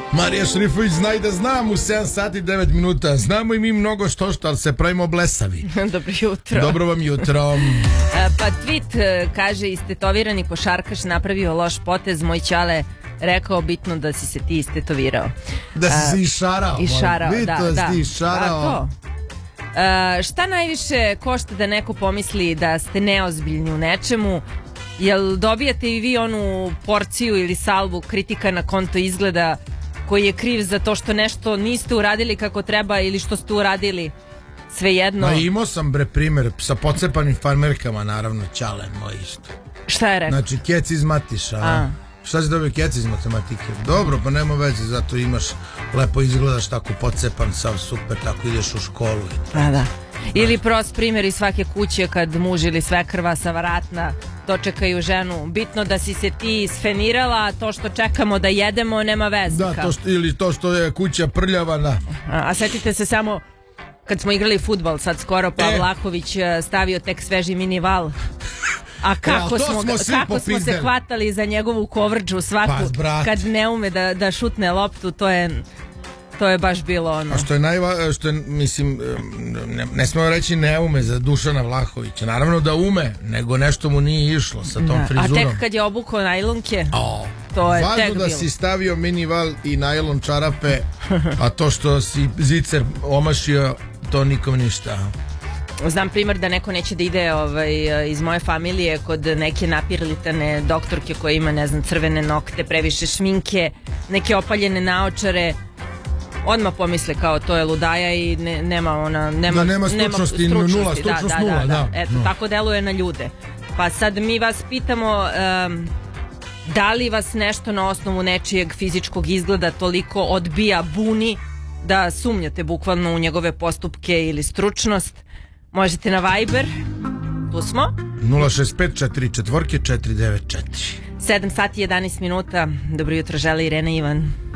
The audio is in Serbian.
Marija Šrifović zna i da znam u 7 sati 9 minuta. Znamo i mi mnogo što, ali se pravimo blesavi. Dobro jutro. Dobro vam jutro. Pa tweet kaže, istetovirani košarkaš napravio loš potez, moj ćale rekao bitno da si se ti istetovirao. Da si se išarao. Išarao, bitno da si ti išarao. Šta najviše košta da neko pomisli da ste neozbiljni u nečemu? Jel dobijate i vi onu porciju ili salvu kritika na konto izgleda koji je kriv za to što nešto niste uradili kako treba ili što ste uradili svejedno? Ma imao sam primer sa pocepanim farmerkama, naravno, ćale moj isto. Šta je rekao? Znači kec iz Matiša. Šta si dobio kec iz matematike? Dobro, pa nema veze, zato imaš, lepo izgledaš tako pocepan, sav super, tako ideš u školu. Pa da. Ili prost primjer iz svake kuće kad muž ili svekrva sa vratna dočekaju ženu. Bitno da si se ti sfenirala, a to što čekamo da jedemo nema veze. Da, ili to što je kuća prljava. A setite se samo kad smo igrali fudbal sad skoro, pa Vlahović stavio tek sveži mini val. A kako smo se hvatali za njegovu kovrđu svaku, kad ne ume da šutne loptu, to je baš bilo ono. A što je mislim, ne smemo reći ne ume za Dušana Vlahovića. Naravno da ume, nego nešto mu nije išlo sa tom frizurom. A tek kad je obukao najlonke, to je tek bilo. Važno da si stavio minival i najlon čarape, a to što si zicer omašio, to nikom ništa. Znam primjer da neko neće da ide iz moje familije kod neke napirlitane doktorke koja ima, ne znam, crvene nokte, previše šminke, neke opaljene naočare. Odmah pomisle kao to je ludaja i nema stručnosti, nula, stručnost nula. Da. Eto, tako deluje na ljude. Pa sad mi vas pitamo, da li vas nešto na osnovu nečijeg fizičkog izgleda toliko odbija, buni, da sumnjate bukvalno u njegove postupke ili stručnost? Možete na Viber, tu smo, 065 44 494. 7 sati 11 minuta. Dobro jutro, žele Irena i Ivan.